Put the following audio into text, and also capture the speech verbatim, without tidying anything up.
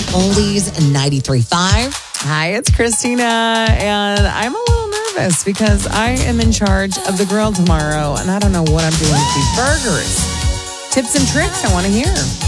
Oldies ninety-three point five. Hi, it's Christina, and I'm a little nervous because I am in charge of the grill tomorrow, and I don't know what I'm doing with these burgers. Tips and tricks I want to hear.